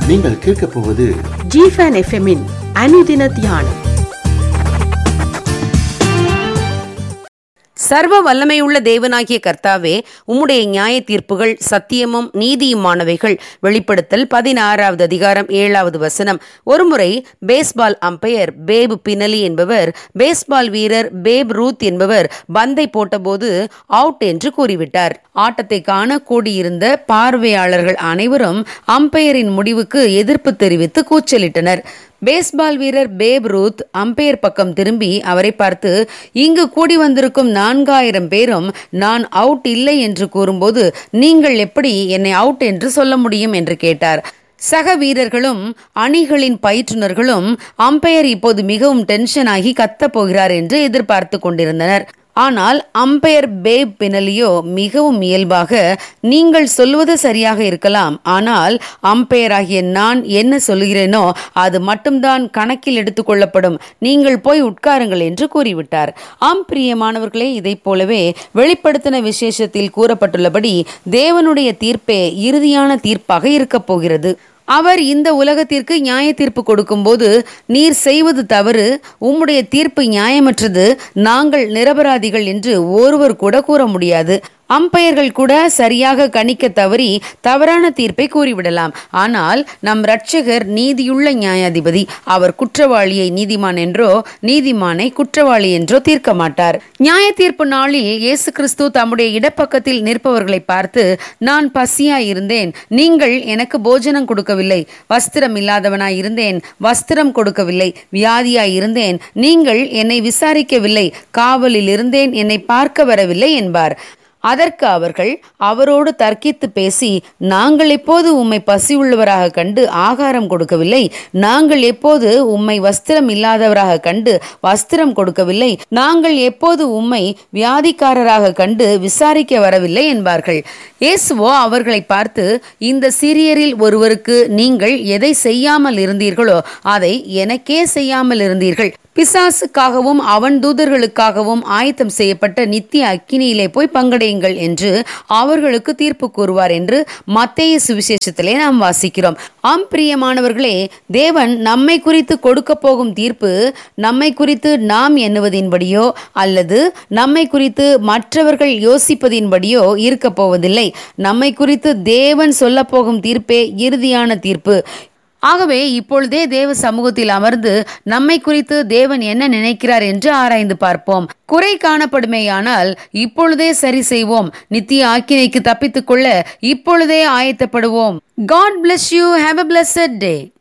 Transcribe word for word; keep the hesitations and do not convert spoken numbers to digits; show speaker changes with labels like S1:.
S1: நீங்கள் கேட்கப் போவது
S2: ஜிஃபன் எஃப்எம்மின் அனுதின தியானம்.
S3: சர்வ வல்லமையுள்ள தேவனாகிய கர்த்தாவே, உம்முடைய நியாய தீர்ப்புகள் சத்தியமும் நீதியுமானவைகள். வெளிப்படுத்தல் பதினாறாவது அதிகாரம் ஏழாவது வசனம். ஒருமுறை பேஸ்பால் அம்பையர் பேப் பினலி என்பவர் பேஸ்பால் வீரர் பேப் ரூத் என்பவர் பந்தை போட்டபோது அவுட் என்று கூறிவிட்டார். ஆட்டத்தை காண கூடியிருந்த பார்வையாளர்கள் அனைவரும் அம்பையரின் முடிவுக்கு எதிர்ப்பு தெரிவித்து கூச்சலிட்டனர். பேஸ்பால் வீரர் பேப் ரூத் அம்பையர் பக்கம் திரும்பி அவரை பார்த்து, இங்கு கூடி வந்திருக்கும் நான்காயிரம் பேரும் நான் அவுட் இல்லை என்று கூறும்போது நீங்கள் எப்படி என்னை அவுட் என்று சொல்ல முடியும் என்று கேட்டார். சக வீரர்களும் அணிகளின் பயிற்றுனர்களும் அம்பையர் இப்போது மிகவும் டென்ஷன் ஆகி கத்தப் போகிறார் என்று எதிர்பார்த்து கொண்டிருந்தனர். ஆனால் அம்பையர் பேப் பினலியோ மிகவும் இயல்பாக, நீங்கள் சொல்வது சரியாக இருக்கலாம், ஆனால் அம்பையராகிய நான் என்ன சொல்கிறேனோ அது மட்டும்தான் கணக்கில் எடுத்துக்கொள்ளப்படும், நீங்கள் போய் உட்காருங்கள் என்று கூறிவிட்டார். ஆம் பிரியமானவர்களே, இதை போலவே வெளிப்படுத்தின விசேஷத்தில் கூறப்பட்டுள்ளபடி தேவனுடைய தீர்ப்பே இறுதியான தீர்ப்பாக இருக்கப் போகிறது. அவர் இந்த உலகத்திற்கு நியாய தீர்ப்பு கொடுக்கும்போது, நீர் செய்வது தவறு, உம்முடைய தீர்ப்பு நியாயமற்றது, நாங்கள் நிரபராதிகள் என்று ஒருவர் கூட கூற முடியாது. அம்பையர்கள் கூட சரியாக கணிக்க தவறி தவறான தீர்ப்பை கூறிவிடலாம். ஆனால் நம் இரட்சகர் நீதியுள்ள நியாயாதிபதி. அவர் குற்றவாளியை நீதிமான் என்றோ நீதிமானை குற்றவாளி என்றோ தீர்க்க மாட்டார். நியாய தீர்ப்பு நாளில் இயேசு கிறிஸ்து தம்முடைய இடப்பக்கத்தில் நிற்பவர்களை பார்த்து, நான் பசியாய் இருந்தேன், நீங்கள் எனக்கு போஜனம் கொடுக்கவில்லை, வஸ்திரம் இல்லாதவனாய் இருந்தேன், வஸ்திரம் கொடுக்கவில்லை, வியாதியாய் இருந்தேன், நீங்கள் என்னை விசாரிக்கவில்லை, காவலில் இருந்தேன், என்னை பார்க்க வரவில்லை என்பார். அதற்கு அவர்கள் அவரோடு தர்க்கித்து பேசி, நாங்கள் எப்போது உம்மை பசி உள்ளவராக கண்டு ஆகாரம் கொடுக்கவில்லை, நாங்கள் எப்போது உம்மை வஸ்திரம் இல்லாதவராக கண்டு வஸ்திரம் கொடுக்கவில்லை, நாங்கள் எப்போது உம்மை வியாதிக்காரராக கண்டு விசாரிக்க வரவில்லை என்பார்கள். இயேசுவோ அவர்களை பார்த்து, இந்த சிறியரில் ஒருவருக்கு நீங்கள் எதை செய்யாமல் இருந்தீர்களோ அதை எனக்கே செய்யாமல் இருந்தீர்கள். பிசாசுக்காகவும் அவன் தூதர்களுக்காகவும் ஆயத்தம் செய்யப்பட்ட நித்திய அக்கினியிலே போய் பங்கடையுங்கள் என்று அவர்களுக்கு தீர்ப்பு கூறுவார் என்று மத்தேயு சுவிசேஷத்திலே நாம் வாசிக்கிறோம். ஆம் பிரியமானவர்களே, தேவன் நம்மை குறித்து கொடுக்க போகும் தீர்ப்பு நம்மை குறித்து நாம் எண்ணுவதின்படியோ அல்லது நம்மை குறித்து மற்றவர்கள் யோசிப்பதின்படியோ இருக்க போவதில்லை. நம்மை குறித்து தேவன் சொல்ல போகும் தீர்ப்பே இறுதியான தீர்ப்பு. ஆகவே இப்பொழுதே தேவ சமூகத்தில் அமர்ந்து நம்மை குறித்து தேவன் என்ன நினைக்கிறார் என்று ஆராய்ந்து பார்ப்போம். குறை காணப்படுமேயானால் இப்பொழுதே சரி செய்வோம். நித்திய ஆக்கினைக்கு தப்பித்துக் கொள்ள இப்பொழுதே ஆயத்தப்படுவோம். God bless you. Have a blessed day.